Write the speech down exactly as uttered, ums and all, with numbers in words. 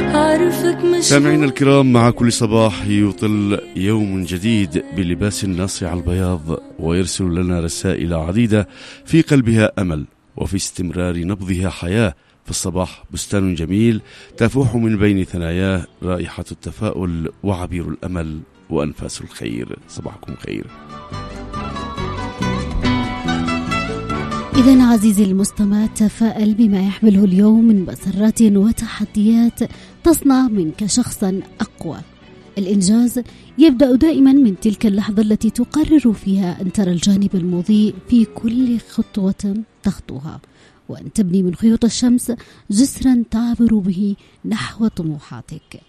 سامعين الكرام، مع كل صباح يطل يوم جديد بلباس ناصع البياض، ويرسل لنا رسائل عديدة في قلبها أمل وفي استمرار نبضها حياة. فالصباح بستان جميل تفوح من بين ثناياه رائحة التفاؤل وعبير الأمل وأنفاس الخير. صباحكم خير. إذن عزيزي المستمع، تفائل بما يحمله اليوم من مسرات وتحديات تصنع منك شخصا أقوى. الإنجاز يبدأ دائما من تلك اللحظة التي تقرر فيها أن ترى الجانب المضيء في كل خطوة تخطوها، وأن تبني من خيوط الشمس جسرا تعبر به نحو طموحاتك.